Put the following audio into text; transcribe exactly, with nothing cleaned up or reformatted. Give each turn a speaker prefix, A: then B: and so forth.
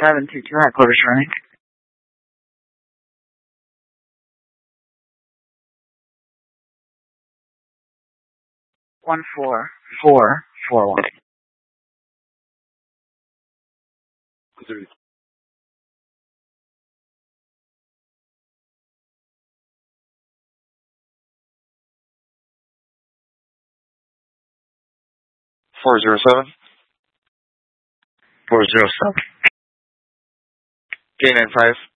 A: seven two two, headquarters running. One four four four one.
B: Four zero seven.
A: Four zero seven.
B: K nine five.